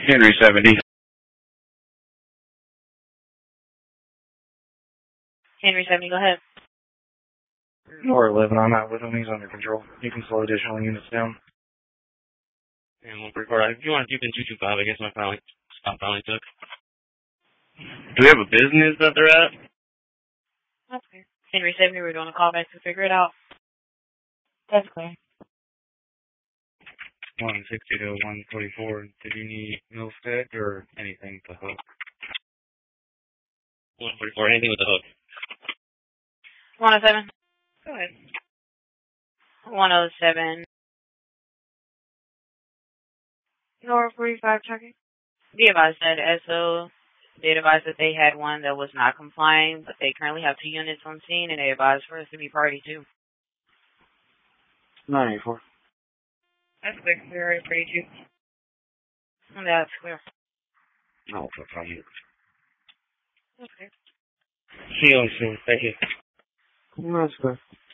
Henry 70. Henry 70, go ahead. Or 11, I'm out with him. He's under control. You can slow additional units down. And 134. If you want to keep in 225, I guess my stop finally took. Do we have a business that they're at? That's clear. Henry 70, we're doing a call back to figure it out. That's clear. 160 to 144. Did you need Milstead or anything to hook? 144, anything with the hook. 107. Go ahead. 107. Nora 45 checking. Be advised that SO did advise that they had one that was not complying, but they currently have 2 units on scene, and they advised for us to be party too. 984. That's clear. We're already pretty too. That's clear. No, from you. That's clear. See you soon. Thank you. That's good.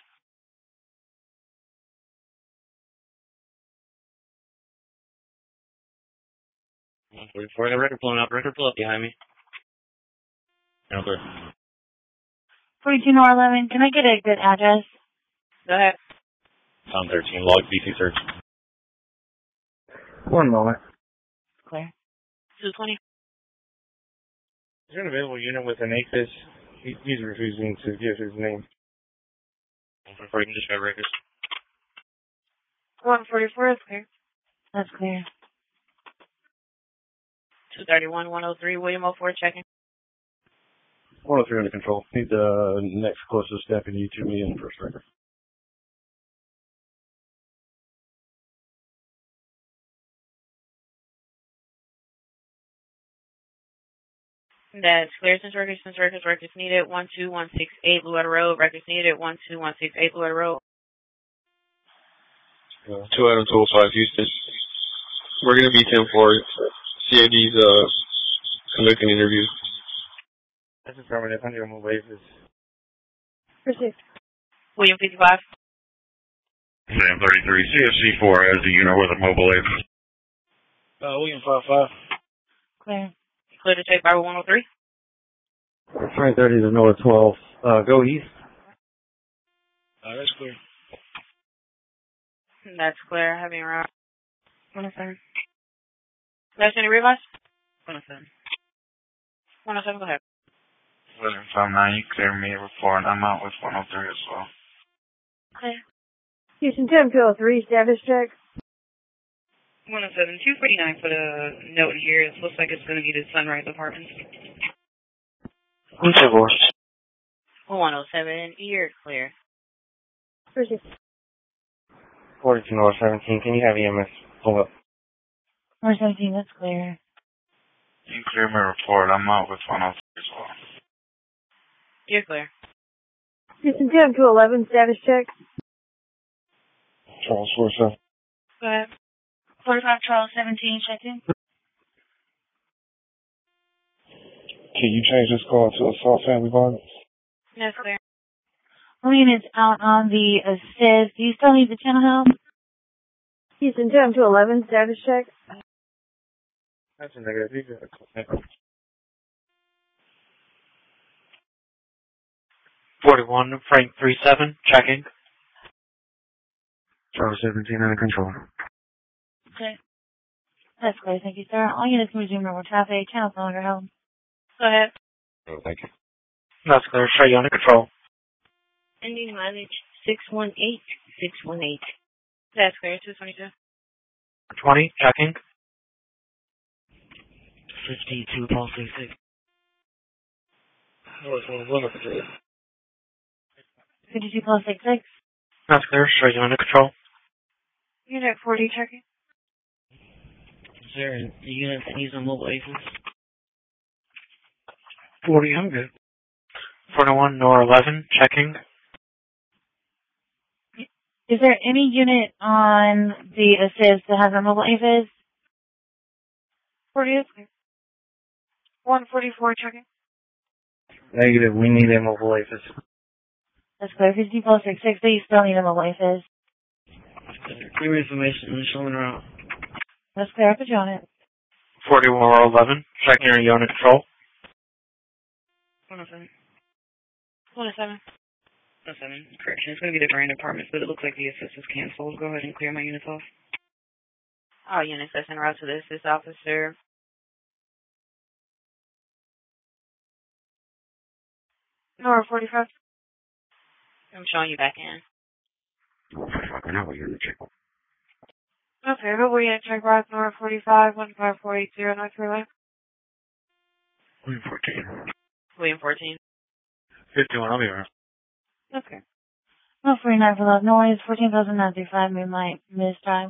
For the record pulling up. Record pull up behind me. No, clear. 42 Nor 11. Can I get a good address? Go ahead. Tom 13. Log BC search. 1 moment. Clear. 220. Is there an available unit with an APHIS? He's refusing to give his name. 144, you can describe records. 144 is clear. That's clear. 231, 103, William 04 checking. 103 under control. Need the next closest deputy to me in the first record. That's clear. Since records needed. 12168 Blue Water Road. Records needed. 12168 Blue Water Road. 2 Adam 205 Houston. We're going to be 10 for CID's conducting interviews. That's affirmative. I'm going to move waivers. Received. William 55. Sam 33. CFC 4 has a unit with a mobile aid. William 55. Clear. Clear to take Bible 103. Train 30 to North 12. Go east. That's clear. That's clear. Having around 107. That's any revise? 107. 107, go ahead. William 59, you clear me a report. I'm out with 103 as well. Clear. Houston 10 203, status check. 107, 249 for the note in here. It looks like it's going to be the Sunrise Apartments. 107, you're clear. Received. 42 North 17. Can you have EMS pull up? North 17, that's clear. You clear my report. I'm out with 103 as well. You're clear. Houston 10 211, status check. Charles 47. Go ahead. 45 Charles 17, check in. Can you change this call to assault family violence? That's clear. Units out on the assist. Do you still need the channel help? Houston 10 211, status check. That's a negative. You got it. 41 Frank 37, checking. Charles 17 under control. Okay. That's clear, thank you, sir. All units can resume normal traffic. Channel's no longer held. Go ahead. Oh, thank you. That's clear. Show you under control. Ending mileage 618. That's clear. 222. 20, checking. 52 Paul 66. I was on one of the 52 plus 66. That's clear. Show you under control. Unit 40 checking. Is there a unit that needs a mobile AFIS? 40, I'm good. 41 Nor 11, checking. Is there any unit on the assist that has a mobile APHIS? 40 is clear. 144 checking. Negative. We need a mobile APHIS. That's clear. 52 plus 66, but you still need a mobile APHIS. Clear information, initial and route. That's clear. I'll put you on it. 41 or 11. Secondary unit control. 107. 107. 107. Correction, it's going to be the Grand Department, but it looks like the assist is canceled. Go ahead and clear my units off. All units that's en route to the assist officer. Nora 45. I'm showing you back in. Okay, who were you in check route? Nora 45, 15480, North Carolina. William 14. William 14. 51, I'll be around. Okay. 149 for loud noise, 14,935 moonlight, miss time.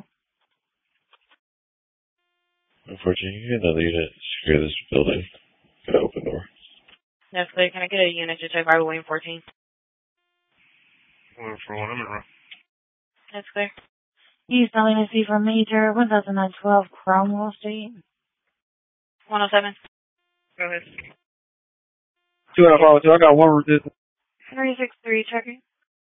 14, you get another unit to secure this building. Got open door. That's clear. Can I get a unit to check route William 14? 141, I'm in route. That's clear. East LMC for Major, 1912 Cromwell Street. 107. Go ahead. 2 I got one resistance. 363 checking.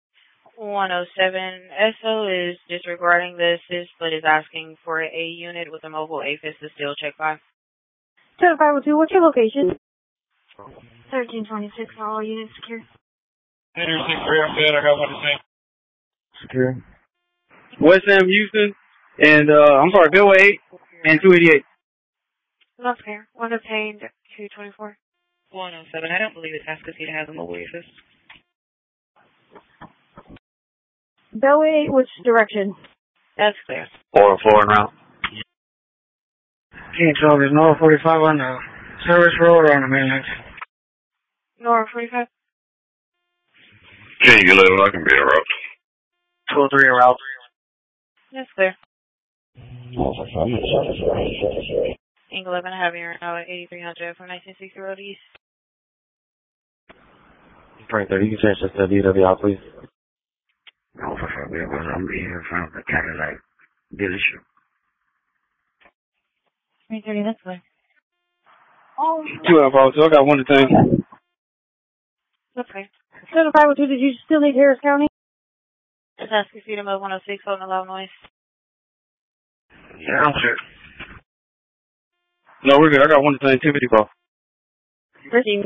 107. SO is disregarding the assist, but is asking for a unit with a mobile APHIS to still check 5. 502, what's your location? 1326 for all units secure. 63, I'm good. I got one to say. Secure. West Ham, Houston, and, Bill 8 and 288. Not fair. One obtained, 224. 107. I don't believe it's asked to have a mobile APHIS. Bellway, which direction? That's clear. 404 en route. King Charles, Nora 45 on the service road or on the mainland. Nora 45. King 11, I can be en route. 203 en route. That's clear. King 11, having your now at 8300 from 1960 Road East. Frank 30, you can change this to DWI, please. No, for sure, I'm here in front of the Cadillac dealership. 330, that's clear. 2 I got one to say. That's clear. 502, did you still need Harris County? Just ask if you to move 106 holding a loud noise. Yeah, I'm sure. No, we're good. I got one to say. 250 call. Proceed.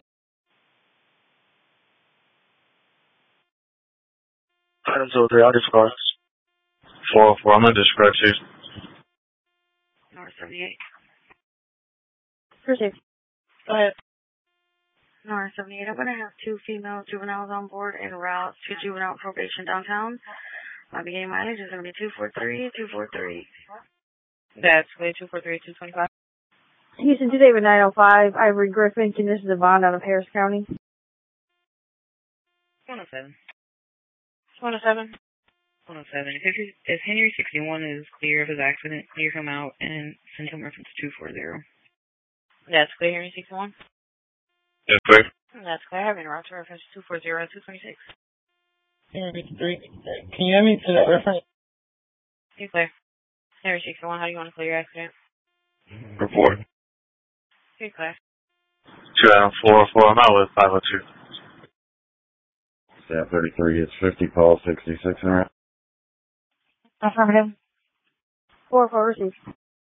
Item 203, I'll discard. 404, I'm going to discard too. Nora 78. Proceed. Go ahead. Nora 78. I'm going to have 2 female juveniles on board en route to juvenile probation downtown. My beginning mileage is going to be 243, 243. That's clear. 243, 225. Houston, today with 905, Ivory Griffin, conditions of bond out of Harris County. 107. 107. 107. If Henry 61 is clear of his accident, clear him out and send him reference 240. That's clear, Henry 61. Yes, clear. That's clear. I have en route to reference 240, 226. Henry 53. Can you add me to that reference? You're clear. Henry 61, how do you want to clear your accident? Report. You're clear. 404, I'm out with 502. Staff 33 is 50, call 66 en route. Affirmative. 44 received.